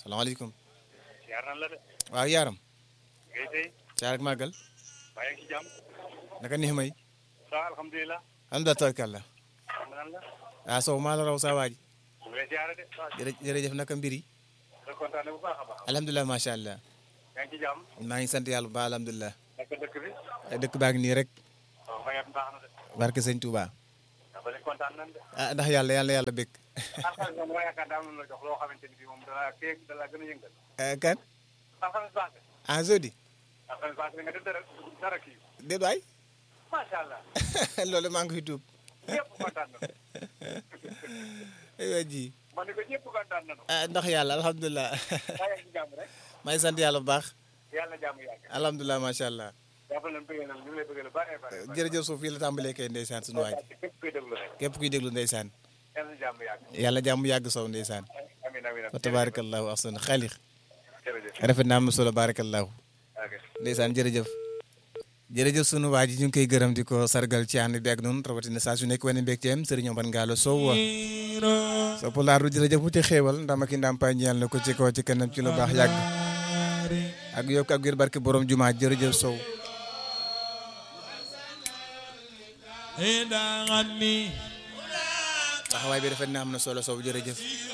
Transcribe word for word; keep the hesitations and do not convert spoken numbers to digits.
salaamaaleykum. yaar nan la de. waaw yaaram. ngay tey. caar ak màggal. bàyyi ngi ci jàmm. naka neex may. ça va alhamdulilah. alhamdulilah tabarkàlla. xam nan la. ah Sow maa la raw saa waaj. bu ngay ziare de. jërëjëf jërëjëf naka mbir yi. da kontaan bu baax a baax. alhamdulilah macha allah. yaa ngi ci jàmm. maa ngi sant yàlla bu baax alhamdulilah. naka dëkk bi. dëkk baa ngi nii rek. waaw mayat baax na de. barke sëñ Touba. dafa ne kontaan nan de. ah ndax yàlla yàlla yàlla bëgg. alxames moom moo yaakaar daa am la jox loo xamante ni bii moom dala kii dala gën a yëngal. kan. alxames baax na. ah jeudi. alxames baax na nga def dara dara kii. déet waay. macha allah. loolu maa ngi koy tuub. ñëpp kontaan na. aywa ji. ma ne ko ñëpp kontaan nañu. ah ndax yàlla alhamdulilah. yaa ngi ci jàmm rek. maa ngi sant yàlla bu baax. yàlla jàmm yàgg. alhamdulilah macha allah. jàppal nañu bëgg nañu ñu ngi lay bëgg lu bare bare. jërëjëf suuf fii la tàmbalee kay ndeysaan sunu waaj. képp kuy déglu rek. képp kuy déglu ndeysaan. yàlla jàmm yàgg. yàlla jàmm yàgg Sow ndeysaan. amiin amiin wa tabarakallahu ahsan xaalix. jërëjëf. rafet naa am na solo barakallahu. ok. ndeysaan jërëjëf. jërëjëf sunu waa ji ñu ngi koy gërëm di ko sargal ci ànd bi ak noonu rawatina saa su nekk wane mbégteem Serigne Omar Ngalo Sow. so pulaaru jërëjëf mu ci xéewal ndam ak i ndàmpaay ñeel na ko ci kaw ci kanam ci lu baax yàgg. ak yokk ak wér barke borom jumaa jërëjëf Sow. taxawaay bi rafet na am na solo Sow jërëjëf.